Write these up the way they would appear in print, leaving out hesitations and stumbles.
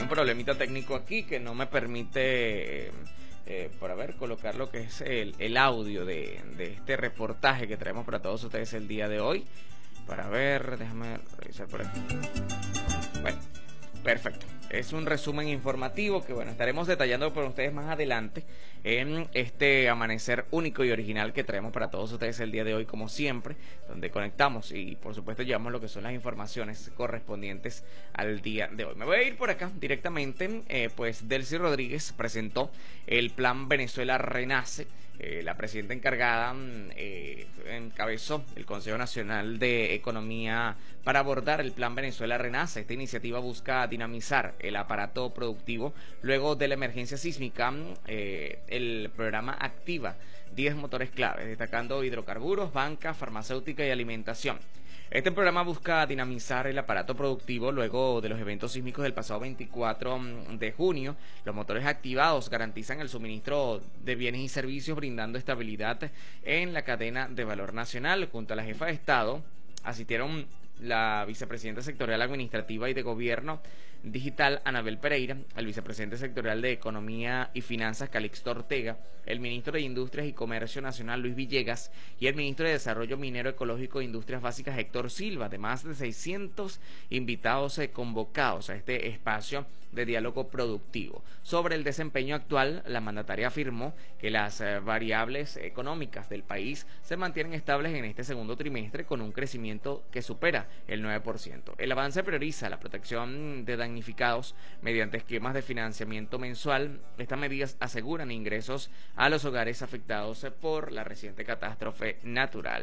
un problemita técnico aquí que no me permite, por haber colocar lo que es el audio de este reportaje que traemos para todos ustedes el día de hoy. Para ver, déjame revisar por aquí. Bueno, perfecto. Es un resumen informativo que, bueno, estaremos detallando por ustedes más adelante en este amanecer único y original que traemos para todos ustedes el día de hoy, como siempre, donde conectamos y, por supuesto, llevamos lo que son las informaciones correspondientes al día de hoy. Me voy a ir por acá directamente, pues Delcy Rodríguez presentó el Plan Venezuela Renace. La presidenta encargada encabezó el Consejo Nacional de Economía para abordar el Plan Venezuela Renace. Esta iniciativa busca dinamizar el aparato productivo luego de la emergencia sísmica. El programa activa 10 motores claves, destacando hidrocarburos, banca, farmacéutica y alimentación. Este programa busca dinamizar el aparato productivo luego de los eventos sísmicos del pasado 24 de junio. Los motores activados garantizan el suministro de bienes y servicios, brindando estabilidad en la cadena de valor nacional. Junto a la jefa de Estado asistieron la vicepresidenta sectorial administrativa y de gobierno digital Anabel Pereira, el vicepresidente sectorial de Economía y Finanzas Calixto Ortega, el ministro de Industrias y Comercio Nacional Luis Villegas y el ministro de Desarrollo Minero Ecológico e Industrias Básicas Héctor Silva, además de 600 invitados convocados a este espacio de diálogo productivo. Sobre el desempeño actual, la mandataria afirmó que las variables económicas del país se mantienen estables en este segundo trimestre con un crecimiento que supera el 9%. El avance prioriza la protección de damnificados mediante esquemas de financiamiento mensual. Estas medidas aseguran ingresos a los hogares afectados por la reciente catástrofe natural.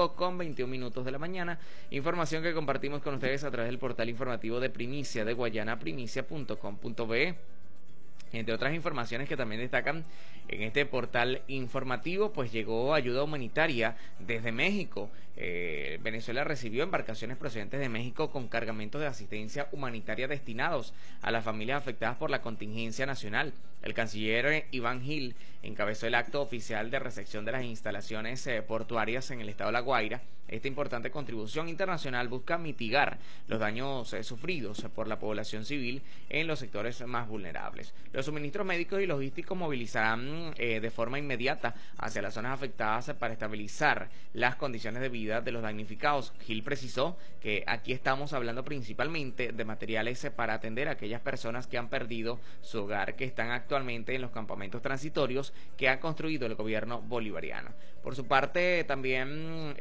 5:21 de la mañana, información que compartimos con ustedes a través del portal informativo de Primicia de Guayana, primicia.com.be. Entre otras informaciones que también destacan en este portal informativo, pues llegó ayuda humanitaria desde México. Venezuela recibió embarcaciones procedentes de México con cargamentos de asistencia humanitaria destinados a las familias afectadas por la contingencia nacional. El canciller Iván Gil encabezó el acto oficial de recepción de las instalaciones portuarias en el estado de La Guaira. Esta importante contribución internacional busca mitigar los daños sufridos por la población civil en los sectores más vulnerables. Los suministros médicos y logísticos movilizarán de forma inmediata hacia las zonas afectadas para estabilizar las condiciones de vida de los damnificados. Gil precisó que aquí estamos hablando principalmente de materiales para atender a aquellas personas que han perdido su hogar, que están actualmente en los campamentos transitorios que ha construido el gobierno bolivariano. Por su parte, también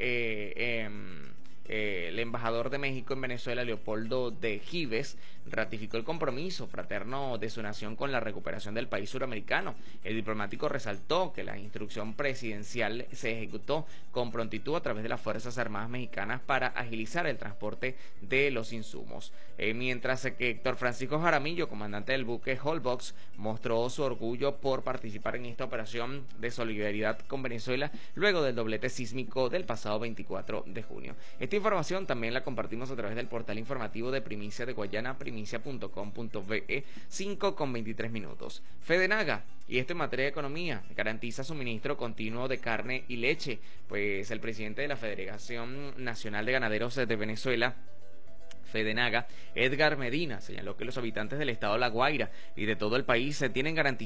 el embajador de México en Venezuela, Leopoldo de Gives, ratificó el compromiso fraterno de su nación con la recuperación del país suramericano. El diplomático resaltó que la instrucción presidencial se ejecutó con prontitud a través de las Fuerzas Armadas Mexicanas para agilizar el transporte de los insumos. Mientras que Héctor Francisco Jaramillo, comandante del buque Holbox, mostró su orgullo por participar en esta operación de solidaridad con Venezuela luego del doblete sísmico del pasado 24 de junio. Esta información también la compartimos a través del portal informativo de Primicia de Guayana, primicia.com.be. 5:23. Fedenaga, y esto en materia de economía, garantiza suministro continuo de carne y leche, pues el presidente de la Federación Nacional de Ganaderos de Venezuela, Fedenaga, Edgar Medina, señaló que los habitantes del estado de La Guaira y de todo el país se tienen garantizado